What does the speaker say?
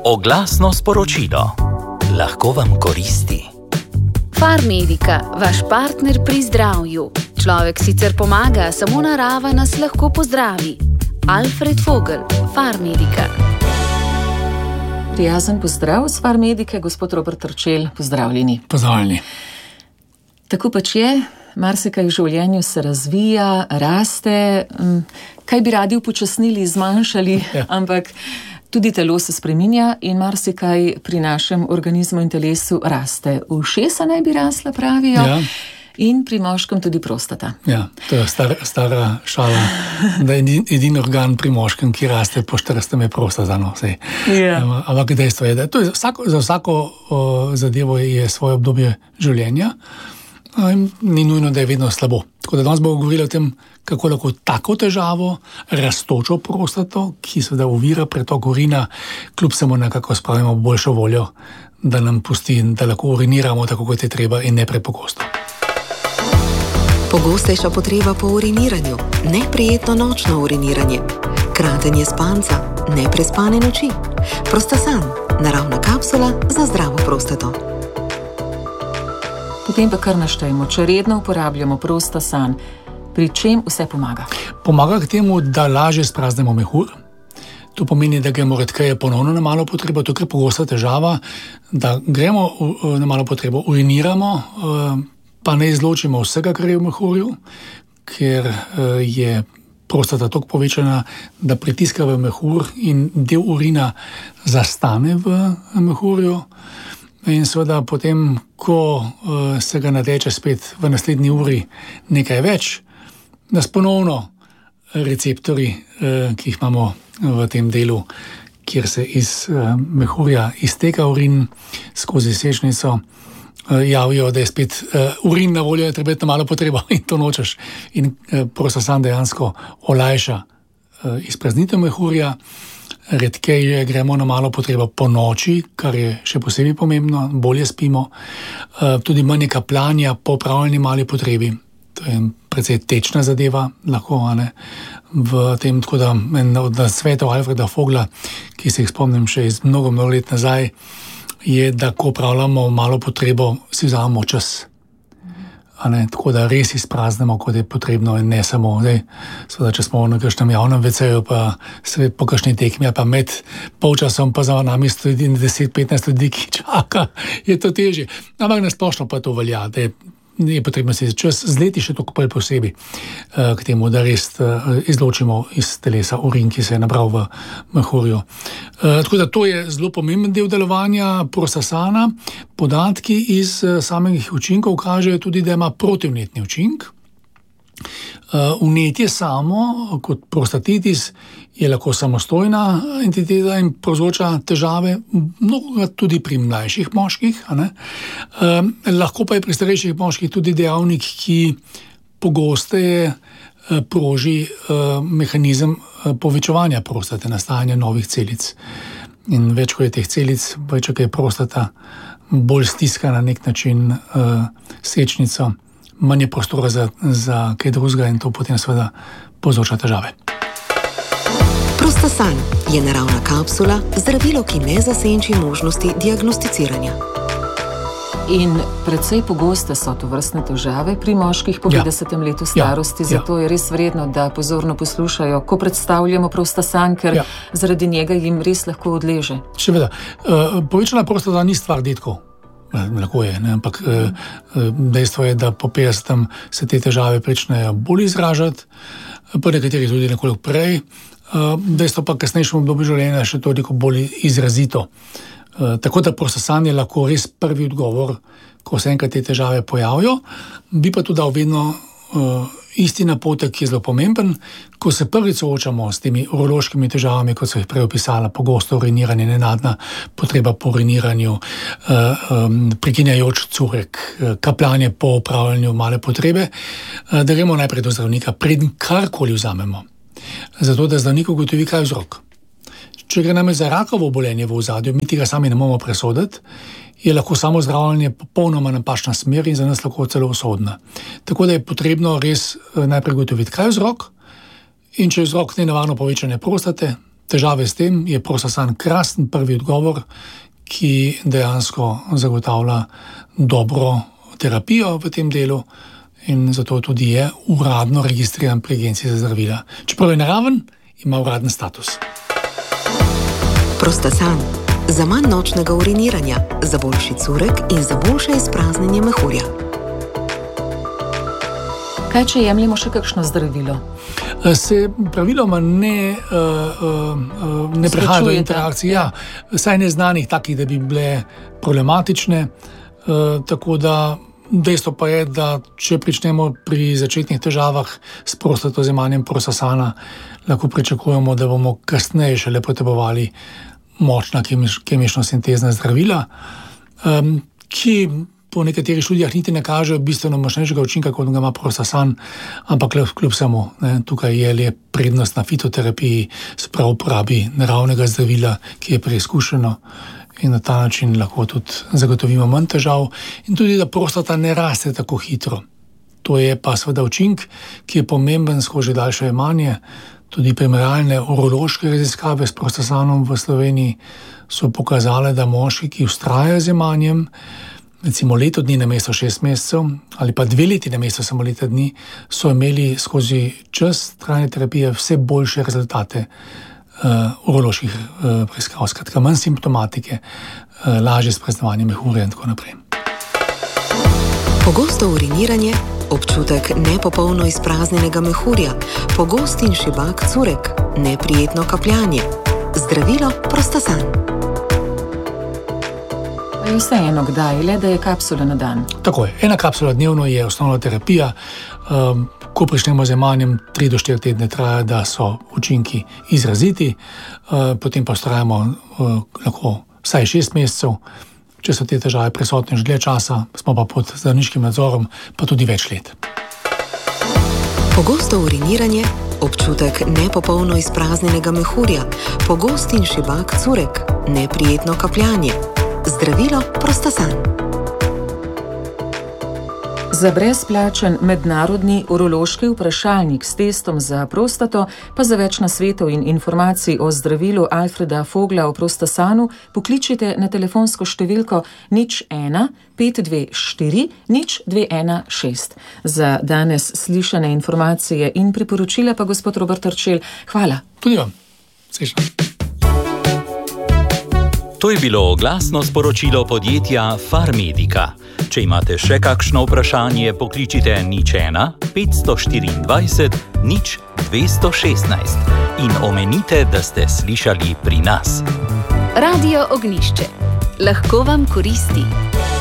Oglasno sporočilo. Lahko vam koristi. Farmedika, vaš partner pri zdravju. Človek sicer pomaga, samo narava nas lahko pozdravi. Alfred Vogel, Farmedika. Prijazen pozdrav z Farmedike, gospod Robert Trčelj, pozdravljeni. Pozdravljeni. Tako pač je, marsikaj v življenju se razvija, raste, kaj bi radi upočasnili, zmanjšali, ampak tudi telo se spreminja in marsikaj pri našem organizmu in telesu raste. Ušesa naj bi rasla, pravijo, in pri moškem tudi prostata. Ja, to je stara šala, da je edini organ pri moškem, ki raste po 40, je prostata. No, ampak dejstvo je, da to je za vsako zadevo je svoje obdobje življenja. Ni nujno, da je vedno slabo. Tako da danes bomo govorili o tem, kako lahko tako težavo, rastočo prostato, ki seveda ovira pretok urina, kljub samo nekako spravimo boljšo voljo, da nam pusti, da lahko uriniramo tako, kot je treba in ne prepogosto. Pogostejša potreba po uriniranju, neprijetno nočno uriniranje, kratenje spanca, neprespane noči, Prostasan, naravna kapsula za zdravo prostato. Potem pa kar naštejmo, če redno uporabljamo Prostasan, pri čem vse pomaga? Pomaga k temu, da lažje spraznemo mehur. To pomeni, da gremo redkeje ponovno na malo potrebo, to je kar pogosta težava, da gremo na malo potrebo, uriniramo, pa ne izločimo vsega, kar je v mehurju, ker je prostata toliko povečana, da pritiska v mehur in del urina zastane v mehurju. In seveda potem, ko se ga nateče spet v naslednji uri nekaj več, nas ponovno receptorji, ki jih imamo v tem delu, kjer se iz mehurja izteka urin skozi sečnico, javijo, da je spet urin na voljo, je treba na malo potrebo in to nočeš. In Prostasan dejansko olajša izpraznitev mehurja. Redkeje gremo na malo potrebo po noči, kar je še posebej pomembno, bolje spimo. Tudi manj kapljanja po opravljeni mali potrebi. To je precej tečna zadeva, lahko, v tem, tako da en od nasvetov Alfreda Vogla, ki se jih spomnim še iz mnogo let nazaj, je, da ko opravljamo malo potrebo, si vzamemo čas. Tako da res izpraznemo, kot je potrebno in ne samo. Seveda, če smo na kakšnem javnem WC-ju, pa se po kakšni tekmi, pa med polčasom pa za nami stoji 10-15 ljudi, ki čaka, je to težje. Ampak nasplošno pa to velja, da je potrebno si čas z leti še toliko posebej k temu, da res izločimo iz telesa urin, ki se je nabral v mehurju. Tako da to je zelo pomemben del delovanja Prostasana. Podatki iz samih učinkov kažejo tudi, da ima protivnetni učinek. Vnetje samo, kot prostatitis, je lahko samostojna entiteta in povzroča težave, mnogo tudi pri mlajših moških. Lahko pa je pri starejših moških tudi dejavnik, ki pogosteje proži mehanizem povečevanja prostate, nastajanja novih celic. In več, ko je teh celic, več, ko je prostata bolj stiska na nek način sečnico, manj je prostora za kaj drugega in to potem seveda povzroča težave. Prostasan je naravna kapsula, zdravilo, ki ne zasenči možnosti diagnosticiranja. In precej pogoste so tovrstne težave pri moških po 50. letu starosti, zato je res vredno, da pozorno poslušajo, ko predstavljamo Prostasan, ker zaradi njega jim res lahko odleže. Seveda, povečana prostata ni stvar detkov. Lahko je, ampak dejstvo je, da po 50 se te težave pričnejo bolj izražati, po nekateri tudi nekoliko prej. Dejstvo pa kasnejšem obdobju življenja še toliko bolj izrazito. Tako da Prostasan je lahko res prvi odgovor, ko se enkrat te težave pojavijo. Bi pa tudi dal vedno isti napotek, ki je zelo pomemben, ko se prvič soočamo s temi urološkimi težavami, kot so jih prej opisala, pogosto uriniranje, nenadna potreba po uriniranju, prekinjajoč curek, kapljanje po opravljanju male potrebe, da gremo najprej do zdravnika, preden karkoli vzamemo. Zato, da zdravnik ugotovi, kaj je vzrok. Če gre namreč za rakavo obolenje v ozadju, mi tega sami ne moremo presoditi, je lahko samo zdravljenje popolnoma napačna smer in za nas lahko celo usodna. Tako da je potrebno res najprej ugotoviti, kaj je vzrok, in če je vzrok nenavarno povečanje prostate, težave s tem, je prostasan krasen prvi odgovor, ki dejansko zagotavlja dobro terapijo v tem delu in zato tudi je uradno registriran pri Agenciji za zdravila. Čeprav je naraven, ima uraden status. Prostasan. Za manj nočnega uriniranja, za boljši curek in za boljše izpraznjenje mehurja. Kaj, če jemljemo še kakšno zdravilo? Se praviloma ne prihaja do interakcij. Ja, saj neznanih takih, da bi bile problematične. Tako da dejstvo pa je, da če pričnemo pri začetnih težavah s prostatozemanjem prostasana, lahko pričakujemo, da bomo kasneje šele potrebovali močna kemično-sintezna zdravila, ki po nekaterih študijah niti ne kažejo bistveno močnejšega učinka, kot ga ima prostasan, ampak kljub samo, tukaj je le prednost na fitoterapiji, sprav uporabi naravnega zdravila, ki je preizkušeno in na ta način lahko tudi zagotovimo manj težav in tudi, da prostata ne raste tako hitro. To je pa seveda učinek, ki je pomemben skozi daljše jemanje. Tudi primerjalne urološke raziskave s prostasanom v Sloveniji so pokazale, da moški, ki vztrajajo z jemanjem, recimo leto dni namesto 6 mesecev ali pa 2 leti namesto samo leta dni, so imeli skozi čas trajne terapije vse boljše rezultate uroloških preiskav, skratka manj simptomatike, lažje spraznevanje mehurja in tako naprej. Pogosto uriniranje, občutek nepopolno izpraznjenega mehurja, pogost in šibak curek, neprijetno kapljanje, zdravilo prostasan. Pa je vseeno kdaj, le da je kapsula na dan? Tako je, 1 kapsula dnevno je osnovna terapija. Ko pričnemo z jemanjem, 3 do 4 tedne traja, da so učinki izraziti, potem pa vztrajamo lahko vsaj 6 mesecev. Če so te težave prisotne že dlje časa, smo pa pod zdravniškim nadzorom, pa tudi več let. Pogosto uriniranje, občutek nepopolno izpraznjenega mehurja, pogost in šibak curek, neprijetno kapljanje, zdravilo prostasan. Za brezplačen mednarodni urološki vprašalnik s testom za prostato, pa za več nasvetov in informacij o zdravilu Alfreda Vogla o prostasanu pokličite na telefonsko številko 01 524 0216. Za danes slišane informacije in priporočila pa gospod Robert Terčelj, hvala. Tudi vam. Srečno. To je bilo oglasno sporočilo podjetja Farmedika. Če imate še kakšno vprašanje, pokličite 01 524 0216 in omenite, da ste slišali pri nas. Radio Ognjišče. Lahko vam koristi.